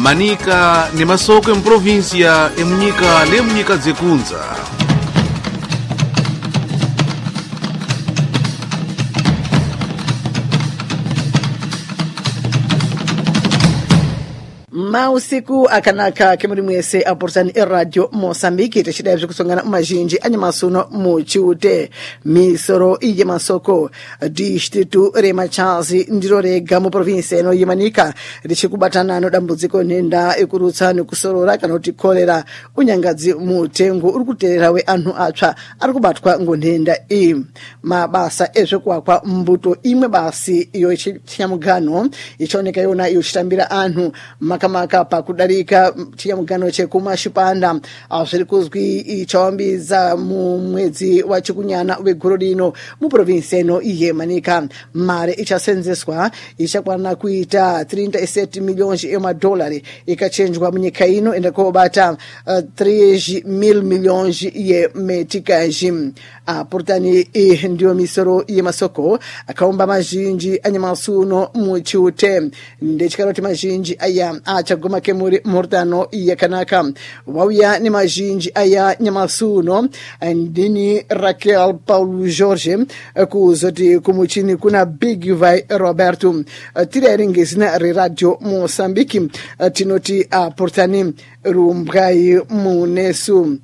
Manika ni masoko em província emunyika lemunyika dzekunza. Mausiku akanaka kemuri mwese aportani radio Mosambiki teshidavye kusongana majinji anyamasuno muchiute misoro ije masoko distritu remachazi ndiro rega mu province eno Yemanika richikubatana no dambudziko nenda ekurutsa nekusorora kana kuti kolera unyangadzi mutengo uri kuterera we anhu atsva ari kubatwa ngonhenda iyi mabasa ezvekwakwa mbuto imwe basi iyo chinyamugano ichoneka yona iyo chitambira anhu makamaka pakudarika chinyamugano chekumashipanda zviri kuzwi ichawambiza mu mwedzi wa chikunyana wegoro rino mu province eno Yemanika mare ichasenzeswa ichakwana kuita 37 miliyoni emadolari ikachenjwa munyika ino enda kobata 3 miliyoni yemetikaji portani ndio misoro yemasoko akaomba majinji anyamasuno muchiute ndechikaroti majinji aya achagoma kemuri murtano yakanaka wauya ni majinji aya nyamasuno ndini Raquel Paulo Jorge kuzoti kumuchini kuna Big Vai Roberto tirairingizina Radio Mosambiki tinoti portani rumbgai munesu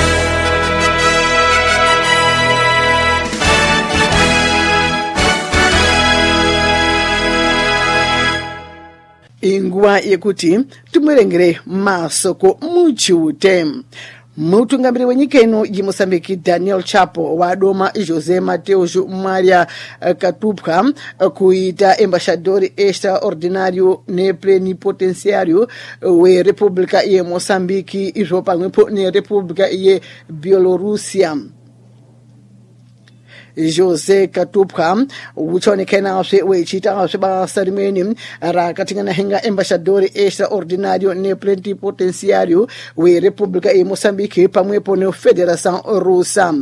ingwa yekuti tumwerengere masoko muchiute mutungamiri wenyika ino yeMosambiki Daniel Chapo wadoma José Mateus Maria Katupka kuita embaixador extraordinário ne plenipotenciário we República ye Mosambiki izvo pamwepo ne República ye Bielorússia. José Katupka uchonekana zve wechita zve basa rimweni rakatingana henga embaixador extraordinário ne plenipotenciário we República e Moçambique pamwepo ne Federação Russa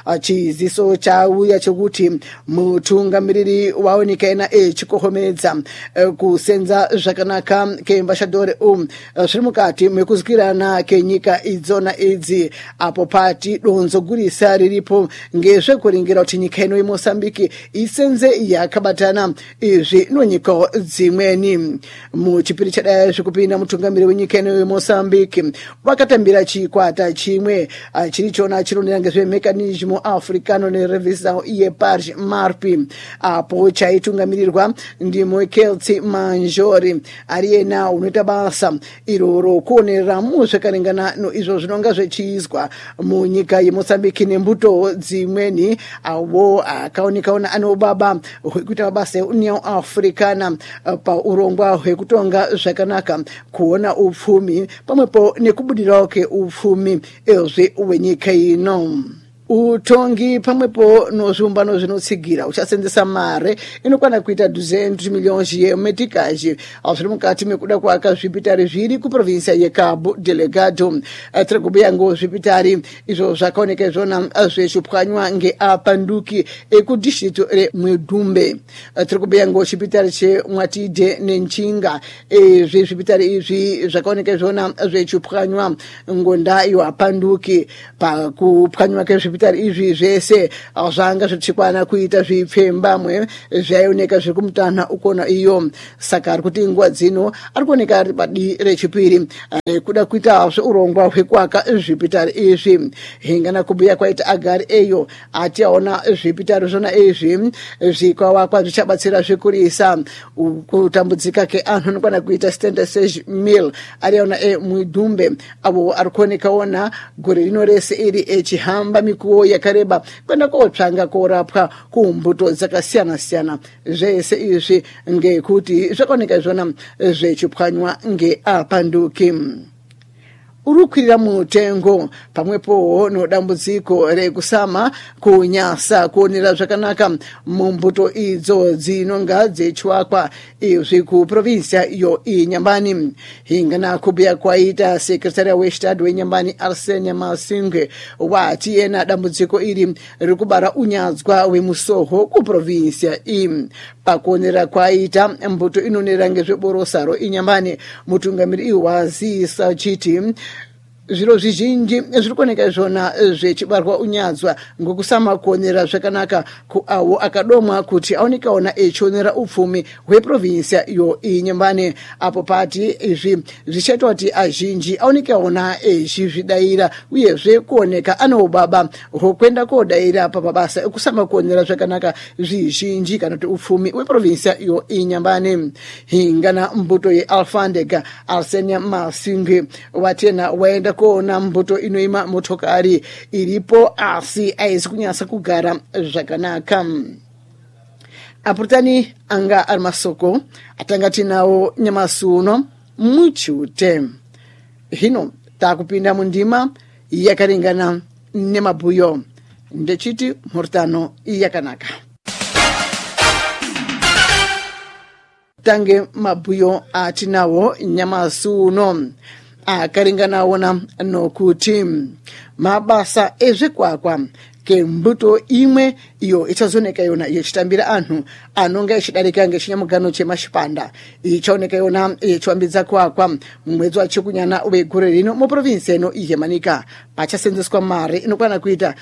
chiziso chauya chekuti mutungamiriri waonekana echikohomedza kusenza zvakanaka ke embaixador zviri mukati mekuzikirana kenyika idzona idzi apo pati donzo gurisa riripo ngezvekuringira kuti nyika ino yeMosambiki isenze yakabatana izvi nonyika dzimweni muchipiri chadai zvekupinda mutungamiri wenyika ino yeMosambiki vakatambira chikwata chimwe chirichona chinonera ngezvemechanismo africano nerevisão yePARG marpi apo chaitungamirirwa ndiMoeketsi Manjori ariyena unoita basa iroro kuonerera muzvakaringana izvo zvinonga zvechiizwa munyika yeMosambiki nembuto dzimweni wo akaonekaona ano baba hwekuita mabasa eUnion Africana paurongwa hwekutonga zvakanaka kuona upfumi pamwepo nekubudirawo ke upfumi ezve wenyika ino. Utongi pamwepo nozviumbano zvinotsigira uchasenzesa mare inokwana kuita 200 miliyoni yemetikaji zviri mukati mekuda kuaka zvipitari zviri kuprovinsia yeCabo Delgado tiri kubhuya ngozvipitari izvo zvakaoneka izvona zvechipwanywa ngeapanduki ekudhishiti remwedumbe tiri kubhuya ngochipitari chemwatide nenchinga zvipitari izvi zvakaoneka izvona zvechipwanywa ngondayo apanduki pakupwanywa kezvipitari izvi zvese zvanga zvichikwana kuita zvipfembamwe zvaioneka zviri kumutana ukona iyo saka ari kuti nguva dzino ari kuoneka ari padi rechipiri kuda kuita zveurongwa hwekuaka zvipitari izvi hingana kubhuya kwaita agari eyo atiaona zvipitari zvona izvi zvikawakwa zvichabatsira zvekurisa kutambudzika keanhu anokwana kuita 76,000 ariaona mwidumbe avo ari kuonekaona gore rino rese iri echihamba mikuwo yakareba kwenda kotsvanga korapwa kumbuto dzakasiyana siyana zvese izvi ngekuti zvakaoneka izvona zvechipwanywa ngeapanduki. urukwirira mutengo pamwepo nodambudziko rekusama kunyasa kuonera zvakanaka mumbuto idzo dzinonga dzechwakwa izvi kuprovinsia iyo inyambani. Hingana kubia kwaita sekretaria westad wenyambani Arsenia Masingwe wati yena dambudziko iri rikubara unyadzwa wemusoho kuprovinsia iyi. Pakuonera kwaita mbuto inonera ngezveborosaro inyambani mutungamiri iwazisa chiti zviro zvizhinji zviri kuoneka zvona zvechibarwa unyadzwa ngokusama kuonera zvakanaka kuawo akadomwa kuti aonekaona echionera upfumi hweprovinsia iyo inyambani. Apo pati izvi zvichaita kuti azhinji aonekaona echizvidayira uyezve kuoneka ane ubaba hwokwenda kodayira pamabasa ekusama kuonera zvakanaka zvizhinji kana kuti upfumi hweprovinsia iyo inyambani. Hingana mbuto yeAlfandega Arsenia Masingwe watena waenda kuona mbuto inoima motokari iripo asi aizi kunyasa kugara zvakanaka. Apurutani anga ari masoko atanga tinawo nyamasuno muchiute. Hino takupinda mundima yakaringana nemabhuyo ndechiti mhurutano yakanaka. Tange mabhuyo atinawo nyamasuno akaringanaona nokuti mabasa ezvikwakwa kembuto imwe iyo ichazoneka yona yechitambira anhu anonga ichidarika ngechinyamugano chemashipanda ichaoneka yona yechiwambidza kwakwa mumwedzi wachikunyana wegore rino muprovinsi ino yemanika pachasenzeswa mari inokwana kuita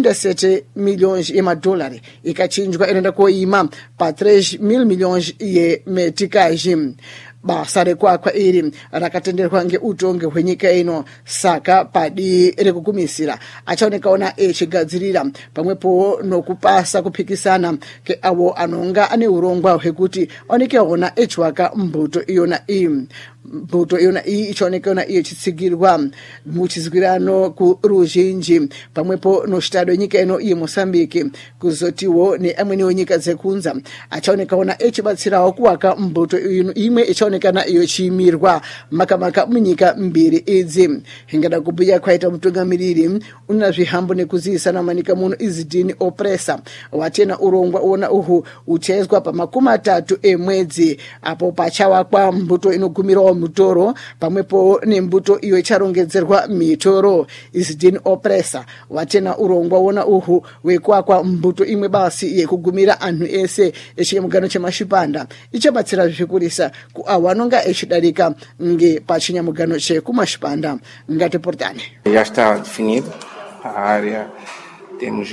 37 milhões yemadolari ikachinjwa inoenda koima pa 3 mil milhões yemetikaji. Basa rekwakwa iri rakatenderwa ngeutongi hwenyika ino saka padi rekukumisira achaonekaona echigadzirira pamwepo nokupasa kupikisana ke awo anonga ane urongwa hwekuti aonekaona echwaka mbuto iyona iyi. Mbuto iyona iyi ichaonekaona ichitsigirwa muchizwirano kuruzhinji pamwepo nochitado nyika ino yeMozambique kuzotiwo neamweniwo nyika dzekunza achaonekaona echibatsirawo kuwaka mbuto imwe ichaonekana iyo chimirwa makamaka munyika mbiri idzi. Hingada kubhuya kwaita mutungamiriri una zvihambo nekuzivisana manika muno Izidini Opresa watena urongwa uona uhu uchaizwa pa30 emwedzi apo pachawakwa mbuto inogumirawo mutoro pamwepo nembuto iyo icharongedzerwa mitoro. Izidini Opresa watena urongwa uona uhu wekwakwa mbuto imwe basi yekugumira anhu ese echinyamugano chemashipanda ichabatsira zvikurisa kuawo anonga echidarika nge pachinyamugano chekumashipanda. Ngatiportane. Já está definido a área, temos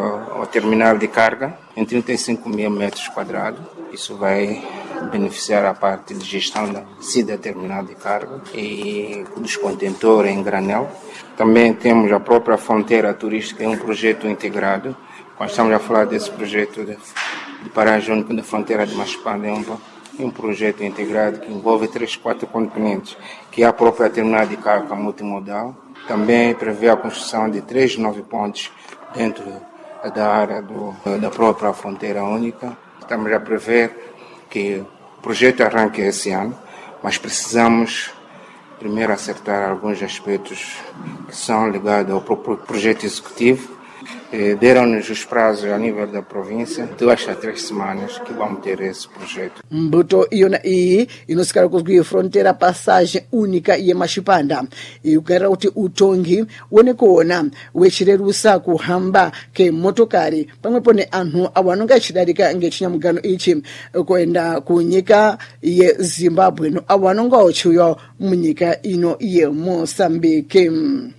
o terminal de carga em 35 mil metros quadrados. Isso vai beneficiar a parte de gestão da SIDA terminal de carga e dos contentores em granel. Também temos a própria fronteira turística, é um projeto integrado. Quando estamos a falar desse projeto de paragem única da fronteira de Mashipanda, é um projeto integrado que envolve 4 componentes, que é a própria terminal de carga multimodal. Também prevê a construção de 3 novos pontos dentro da área da própria fronteira única. Estamos a prever que o projeto arranque esse ano, mas precisamos primeiro acertar alguns aspectos que são ligados ao próprio projeto executivo. Deram-nos os prazos a nível da província, 2 a 3 semanas que vamos ter esse projeto. Mbuto iyona iyi inosikara kuzwi fronteira passagem única yemashipanda ikugara kuti utongi uonekuona wechirerusa kuhamba kemotokari pamwepo neanhu avo anonga achidarika ngechinyamugano ichi kuenda kunyika yeZimbabwe avo anonga ochiuya munyika ino yeMozambique.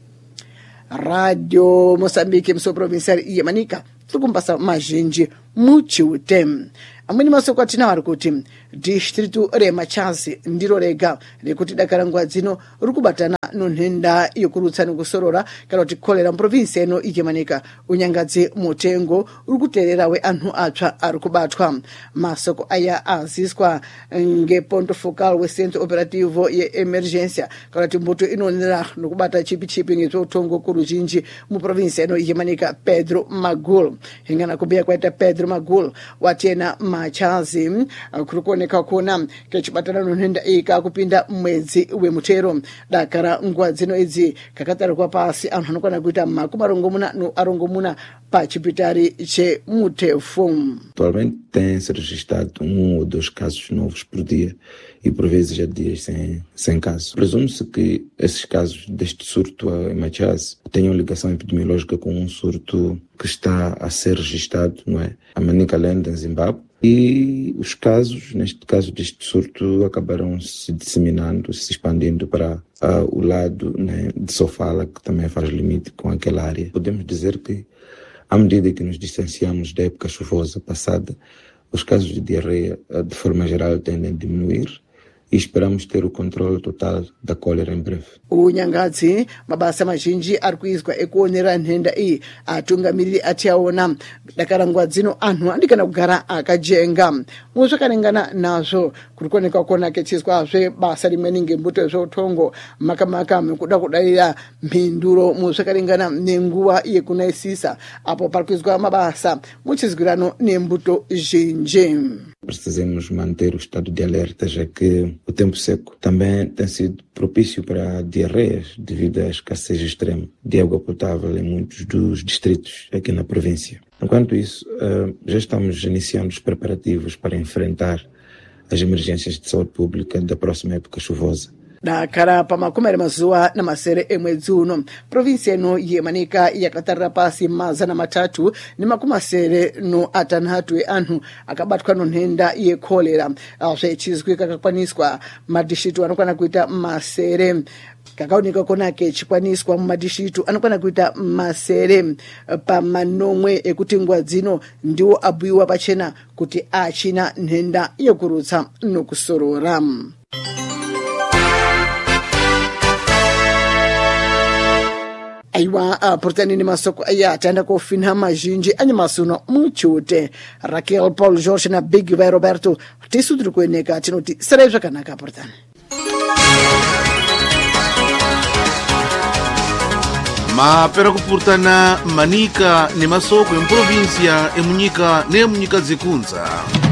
Radio Moçambique musoprovincial yemanika tikumbasa mazhinji muchiute. Amweni masoko atina vari kuti distritu reMachazi ndiro rega rekuti dakara nguva dzino rikubatana nonhenda yokurutsa nekusorora kana kuti kolera muprovinsi ino yemanika unyangadzi mutengo urikuteerera weanhu atsva ari kubatwa. Masoko aya aziswa ngeponto focal wecentro operativo yeemergencia kana kuti mbuto inonera nokubata chipi ngezveutongo kuruzhinji muprovinsi ino yemanika Pedro Magul. Hingana kubia kwaita Pedro Magul watena machazi kurikuoneka kuna kechibatanano nhenda ika kupinda mwezi wemutero dakara nguwa dzino idzi kakatarikwa pasi anhu anokwana kuita makumi arongomuna pachipitari chemutefu. Atualmente tem-se registrado 1 ou 2 casos novos por dia e por vezes há dias sem caso. Presume-se que esses casos deste surto em Machaz tenham ligação epidemiológica com um surto que está a ser registrado, não é? A Manicaland, em Zimbábue. E os casos, neste caso deste surto, acabaram se disseminando, se expandindo para o lado, né, de Sofala, que também faz limite com aquela área. Podemos dizer que, à medida que nos distanciamos da época chuvosa passada, os casos de diarreia, de forma geral, tendem a diminuir e esperamos ter o controle total da cólera em breve. Unyangadzi mabasa mazhinji ari kuizwa ekuonera nhenda iyi atungamiriri achiaona dakara nguwa dzino anhu andikana kugara akajenga muzvakanengana nazvo kuri kuoneka kuona kechizwazve basa rimweni ngembuto zveutongo makamaka mekuda kudalira mhinduro muzvakanengana nenguwa yekunaisisa apo pari kuizwa mabasa muchizwirano nembuto zhinji. Precisamos manter o estado de alerta, já que o tempo seco também tem sido propício para diarreias devido à escassez extrema de água potável em muitos dos distritos aqui na província. Enquanto isso, já estamos iniciando os preparativos para enfrentar as emergências de saúde pública da próxima época chuvosa. Dakara pamakumi mazuwa na masere emwedzi uno provinsi ino yemanika yakatarira pasi mazana matatu ni makumi masere no atanhatu anhu akabatwa nhenda yekolera zvechizwi kakakwaniswa madishitu anokwana kuita masere kakaoneka konake chikwaniswa mumadishitu anokwana kuita masere pamanomwe ekuti nguwa dzino ndiwo abhuyiwa pachena kuti achina nhenda yekurutsa nokusorora. Aiwa portanini masoko ayatanda kofina mazhinji anyamasuno muchute Raquel Paul Jorge na Big Vai Roberto tisudiri kueneka tinoti sarai zvakanaka portani. mapera kupurtana manika ne masoko emprovinsia emunyika ne munyika dzikunza.